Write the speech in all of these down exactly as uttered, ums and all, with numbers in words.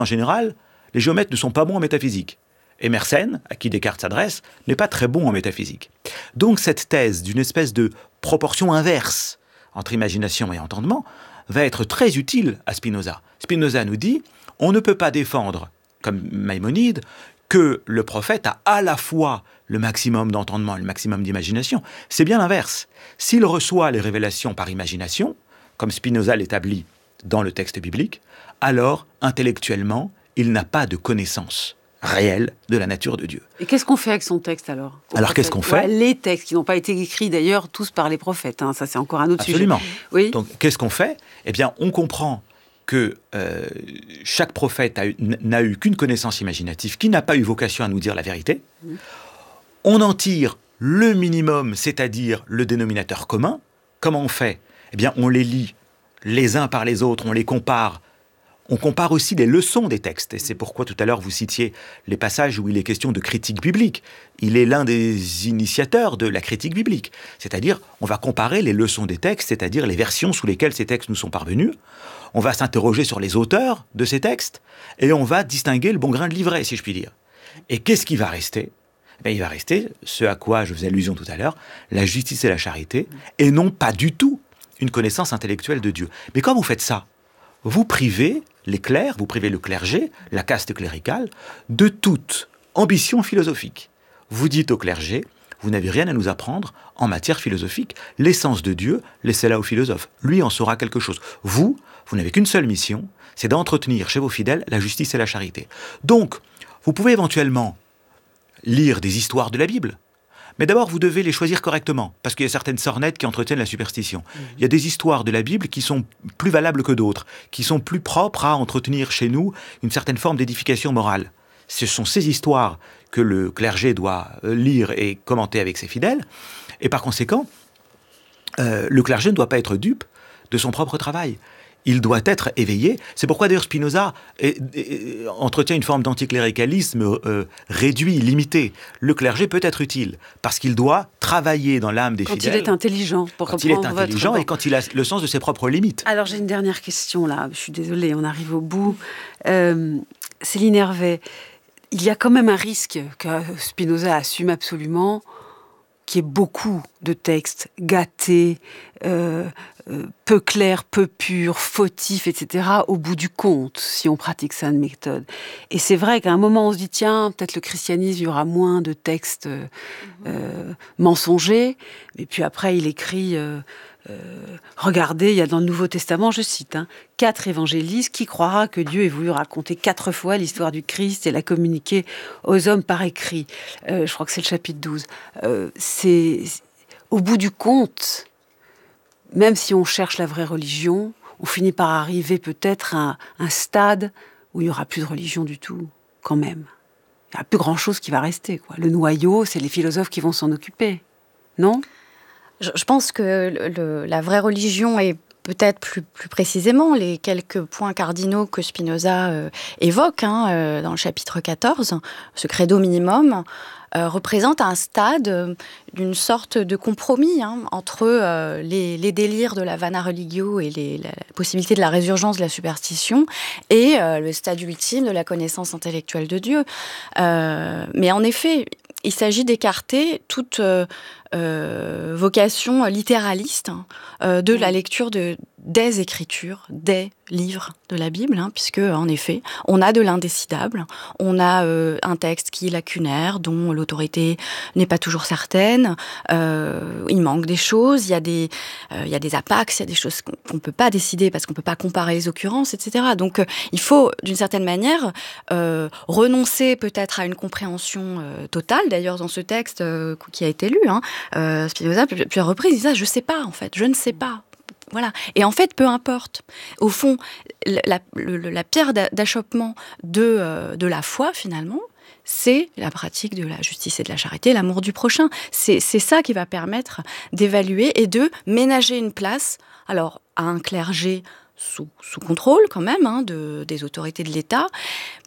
En général, les géomètres ne sont pas bons en métaphysique. Et Mersenne, à qui Descartes s'adresse, n'est pas très bon en métaphysique. Donc cette thèse d'une espèce de proportion inverse entre imagination et entendement va être très utile à Spinoza. Spinoza nous dit, on ne peut pas défendre, comme Maïmonide, que le prophète a à la fois le maximum d'entendement et le maximum d'imagination. C'est bien l'inverse. S'il reçoit les révélations par imagination, comme Spinoza l'établit dans le texte biblique, alors, intellectuellement, il n'a pas de connaissance réelle de la nature de Dieu. Et qu'est-ce qu'on fait avec son texte, alors Alors, qu'est-ce qu'on fait ? Ouais, les textes qui n'ont pas été écrits, d'ailleurs, tous par les prophètes. Hein, ça, c'est encore un autre Absolument. sujet. Oui. Donc, qu'est-ce qu'on fait ? Eh bien, on comprend que euh, chaque prophète a eu, n'a eu qu'une connaissance imaginative, qui n'a pas eu vocation à nous dire la vérité. Mmh. On en tire le minimum, c'est-à-dire le dénominateur commun. Comment on fait ? Eh bien, on les lit les uns par les autres, on les compare. On compare aussi les leçons des textes. Et c'est pourquoi tout à l'heure vous citiez les passages où il est question de critique biblique. Il est l'un des initiateurs de la critique biblique. C'est-à-dire, on va comparer les leçons des textes, c'est-à-dire les versions sous lesquelles ces textes nous sont parvenus. On va s'interroger sur les auteurs de ces textes et on va distinguer le bon grain de l'ivraie, si je puis dire. Et qu'est-ce qui va rester ? Eh bien, il va rester ce à quoi je faisais allusion tout à l'heure, la justice et la charité, et non pas du tout une connaissance intellectuelle de Dieu. Mais quand vous faites ça, vous privez les clercs, vous privez le clergé, la caste cléricale, de toute ambition philosophique. Vous dites au clergé, vous n'avez rien à nous apprendre en matière philosophique. L'essence de Dieu, laissez-la au philosophe. Lui en saura quelque chose. Vous, vous n'avez qu'une seule mission, c'est d'entretenir chez vos fidèles la justice et la charité. Donc, vous pouvez éventuellement lire des histoires de la Bible. Mais d'abord, vous devez les choisir correctement, parce qu'il y a certaines sornettes qui entretiennent la superstition. Mmh. Il y a des histoires de la Bible qui sont plus valables que d'autres, qui sont plus propres à entretenir chez nous une certaine forme d'édification morale. Ce sont ces histoires que le clergé doit lire et commenter avec ses fidèles, et par conséquent, euh, le clergé ne doit pas être dupe de son propre travail. Il doit être éveillé. C'est pourquoi d'ailleurs Spinoza est, est, entretient une forme d'anticléricalisme euh, réduit, limité. Le clergé peut être utile, parce qu'il doit travailler dans l'âme des quand fidèles. Quand il est intelligent. Pour quand il est intelligent et quand il a le sens de ses propres limites. Alors j'ai une dernière question là, je suis désolée, on arrive au bout. Euh, Céline Hervé, il y a quand même un risque que Spinoza assume absolument, qui est beaucoup de textes gâtés, euh, euh, peu clairs, peu purs, fautifs, et cetera, au bout du compte, si on pratique sa méthode. Et c'est vrai qu'à un moment, on se dit, tiens, peut-être le christianisme, il y aura moins de textes euh, euh, mensongers. Et puis après, il écrit... Euh, Euh, regardez, il y a dans le Nouveau Testament, je cite, hein, quatre évangélistes, qui croira que Dieu ait voulu raconter quatre fois l'histoire du Christ et la communiquer aux hommes par écrit. Euh, je crois que c'est le chapitre douze. Euh, c'est, au bout du compte, même si on cherche la vraie religion, on finit par arriver peut-être à un stade où il n'y aura plus de religion du tout, quand même. Il n'y a plus grand-chose qui va rester, quoi. Le noyau, c'est les philosophes qui vont s'en occuper, non ? Je pense que le, la vraie religion est peut-être plus, plus précisément les quelques points cardinaux que Spinoza euh, évoque hein, euh, dans le chapitre quatorze, ce credo minimum, euh, représente un stade euh, d'une sorte de compromis hein, entre euh, les, les délires de la vana religio et les, la possibilité de la résurgence de la superstition et euh, le stade ultime de la connaissance intellectuelle de Dieu. Euh, mais en effet, il s'agit d'écarter toute euh, euh, vocation littéraliste hein, euh, de la lecture de, des écritures, des livres de la Bible, hein, puisque en effet, on a de l'indécidable, on a euh, un texte qui est lacunaire, dont l'autorité n'est pas toujours certaine, euh, il manque des choses, il y a des, euh, il y a des apax, il y a des choses qu'on ne peut pas décider parce qu'on ne peut pas comparer les occurrences, et cetera. Donc euh, il faut, d'une certaine manière, euh, renoncer peut-être à une compréhension euh, totale. D'ailleurs, dans ce texte euh, qui a été lu, hein, euh, Spinoza, plusieurs reprises, il dit ça, je ne sais pas, en fait, je ne sais pas. Voilà. Et en fait, peu importe. Au fond, la, la, la pierre d'achoppement de, euh, de la foi, finalement, c'est la pratique de la justice et de la charité, l'amour du prochain. C'est, c'est ça qui va permettre d'évaluer et de ménager une place, alors, à un clergé sous, sous contrôle, quand même, hein, de, des autorités de l'État,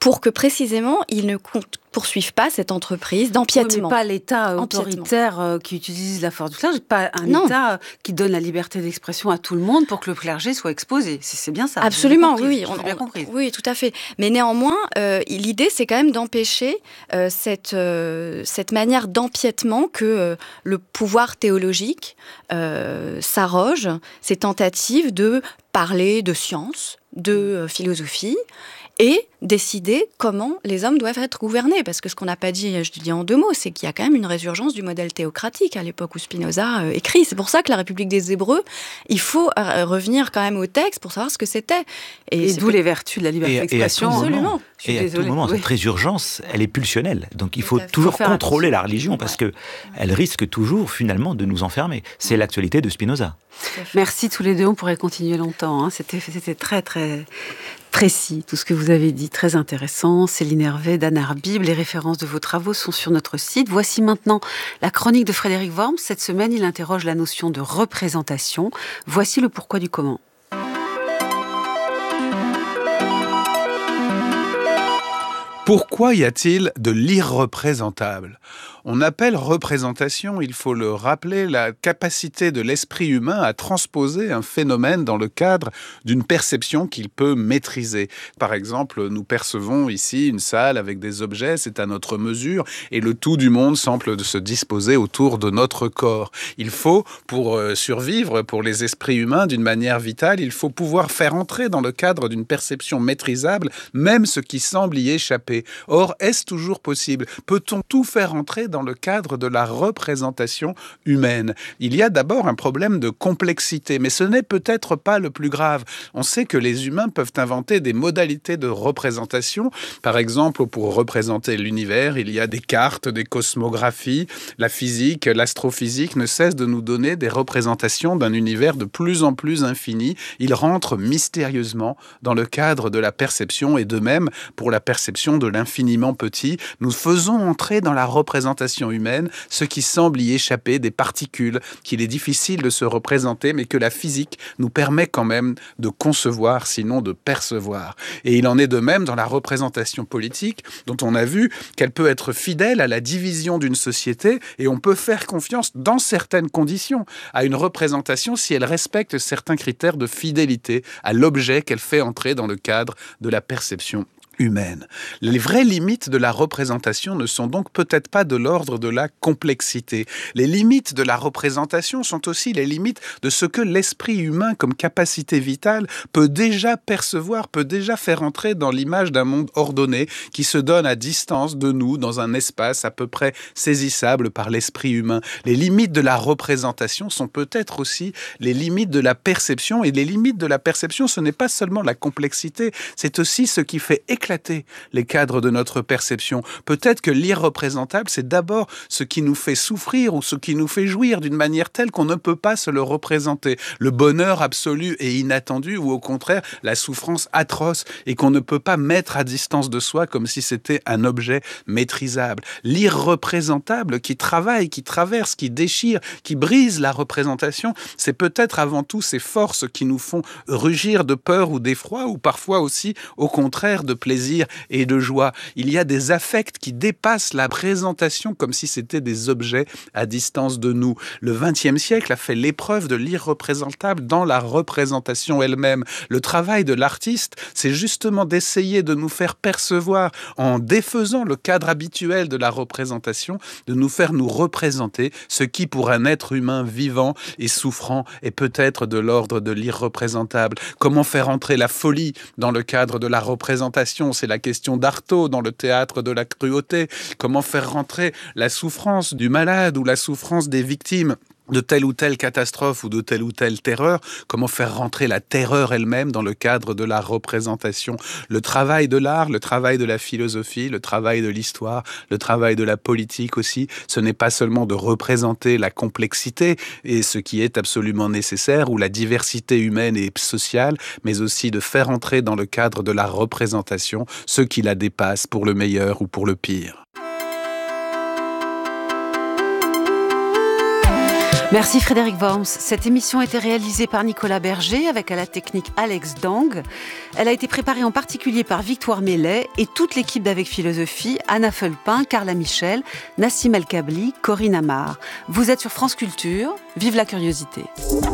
pour que précisément ils ne poursuivent pas cette entreprise d'empiètement. Oui, mais pas l'État autoritaire euh, qui utilise la force du clergé, pas un non. État qui donne la liberté d'expression à tout le monde pour que le clergé soit exposé. C'est, c'est bien ça. Absolument, compris, oui, on, on, bien compris. oui, tout à fait. Mais néanmoins, euh, l'idée, c'est quand même d'empêcher euh, cette, euh, cette manière d'empiètement que euh, le pouvoir théologique euh, s'arroge, ces tentatives de parler de science, de euh, philosophie, et décider comment les hommes doivent être gouvernés. Parce que ce qu'on n'a pas dit, je le dis en deux mots, c'est qu'il y a quand même une résurgence du modèle théocratique à l'époque où Spinoza euh, écrit. C'est pour ça que la République des Hébreux, il faut euh, revenir quand même au texte pour savoir ce que c'était. Et, et d'où peut... les vertus de la liberté d'expression. Absolument. Je suis et à désolée. tout moment, oui. cette résurgence, elle est pulsionnelle. Donc il faut toujours faut contrôler la religion parce qu'elle ouais. risque toujours finalement de nous enfermer. C'est l'actualité de Spinoza. Merci tous les deux, on pourrait continuer longtemps. Hein. C'était, c'était très très précis, tout ce que vous avez dit, très intéressant. Céline Hervé, Dan Arbib, les références de vos travaux sont sur notre site. Voici maintenant la chronique de Frédéric Worms. Cette semaine, il interroge la notion de représentation. Voici le pourquoi du comment. Pourquoi y a-t-il de l'irreprésentable ? On appelle représentation, il faut le rappeler, la capacité de l'esprit humain à transposer un phénomène dans le cadre d'une perception qu'il peut maîtriser. Par exemple, nous percevons ici une salle avec des objets, c'est à notre mesure, et le tout du monde semble se disposer autour de notre corps. Il faut, pour survivre, pour les esprits humains, d'une manière vitale, il faut pouvoir faire entrer dans le cadre d'une perception maîtrisable, même ce qui semble y échapper. Or, est-ce toujours possible ? Peut-on tout faire entrer dans le cadre de la représentation humaine ? Il y a d'abord un problème de complexité, mais ce n'est peut-être pas le plus grave. On sait que les humains peuvent inventer des modalités de représentation. Par exemple, pour représenter l'univers, il y a des cartes, des cosmographies. La physique, l'astrophysique ne cesse de nous donner des représentations d'un univers de plus en plus infini. Il rentre mystérieusement dans le cadre de la perception et de même pour la perception de l'infiniment petit. Nous faisons entrer dans la représentation humaine ce qui semble y échapper, des particules qu'il est difficile de se représenter, mais que la physique nous permet quand même de concevoir, sinon de percevoir. Et il en est de même dans la représentation politique, dont on a vu qu'elle peut être fidèle à la division d'une société, et on peut faire confiance dans certaines conditions à une représentation si elle respecte certains critères de fidélité à l'objet qu'elle fait entrer dans le cadre de la perception humaine. Les vraies limites de la représentation ne sont donc peut-être pas de l'ordre de la complexité. Les limites de la représentation sont aussi les limites de ce que l'esprit humain, comme capacité vitale, peut déjà percevoir, peut déjà faire entrer dans l'image d'un monde ordonné qui se donne à distance de nous, dans un espace à peu près saisissable par l'esprit humain. Les limites de la représentation sont peut-être aussi les limites de la perception, et les limites de la perception, ce n'est pas seulement la complexité, c'est aussi ce qui fait éclater les cadres de notre perception. Peut-être que l'irreprésentable, c'est d'abord ce qui nous fait souffrir ou ce qui nous fait jouir d'une manière telle qu'on ne peut pas se le représenter. Le bonheur absolu et inattendu, ou au contraire, la souffrance atroce et qu'on ne peut pas mettre à distance de soi comme si c'était un objet maîtrisable. L'irreprésentable qui travaille, qui traverse, qui déchire, qui brise la représentation, c'est peut-être avant tout ces forces qui nous font rugir de peur ou d'effroi, ou parfois aussi, au contraire, de plaisir et de joie. Il y a des affects qui dépassent la présentation comme si c'était des objets à distance de nous. Le vingtième siècle a fait l'épreuve de l'irreprésentable dans la représentation elle-même. Le travail de l'artiste, c'est justement d'essayer de nous faire percevoir, en défaisant le cadre habituel de la représentation, de nous faire nous représenter ce qui, pour un être humain vivant et souffrant, est peut-être de l'ordre de l'irreprésentable. Comment faire entrer la folie dans le cadre de la représentation ? C'est la question d'Artaud dans le théâtre de la cruauté. Comment faire rentrer la souffrance du malade ou la souffrance des victimes de telle ou telle catastrophe ou de telle ou telle terreur, comment faire rentrer la terreur elle-même dans le cadre de la représentation. Le travail de l'art, le travail de la philosophie, le travail de l'histoire, le travail de la politique aussi, ce n'est pas seulement de représenter la complexité et ce qui est absolument nécessaire, ou la diversité humaine et sociale, mais aussi de faire entrer dans le cadre de la représentation ce qui la dépasse pour le meilleur ou pour le pire. Merci Frédéric Worms. Cette émission a été réalisée par Nicolas Berger avec à la technique Alex Dang. Elle a été préparée en particulier par Victoire Mellet et toute l'équipe d'Avec Philosophie, Anna Felpin, Carla Michel, Nassim El Kabli, Corinne Amar. Vous êtes sur France Culture. Vive la curiosité.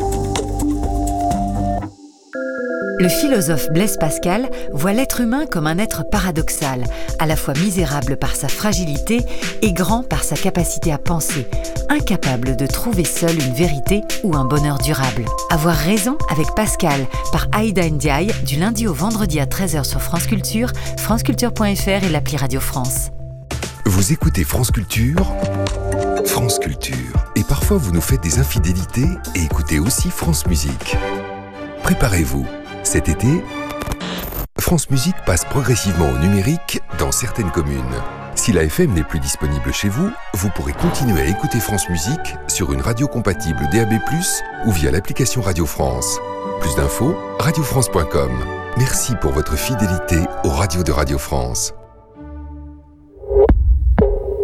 Le philosophe Blaise Pascal voit l'être humain comme un être paradoxal, à la fois misérable par sa fragilité et grand par sa capacité à penser, incapable de trouver seul une vérité ou un bonheur durable. Avoir raison avec Pascal par Aïda Ndiaye, du lundi au vendredi à treize heures sur France Culture, franceculture point f r et l'appli Radio France. Vous écoutez France Culture, France Culture. Et parfois vous nous faites des infidélités et écoutez aussi France Musique. Préparez-vous. Cet été, France Musique passe progressivement au numérique dans certaines communes. Si la F M n'est plus disponible chez vous, vous pourrez continuer à écouter France Musique sur une radio compatible D A B plus, ou via l'application Radio France. Plus d'infos, radio france point com. Merci pour votre fidélité aux radios de Radio France.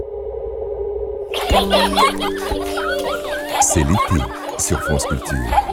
C'est l'été sur France Culture.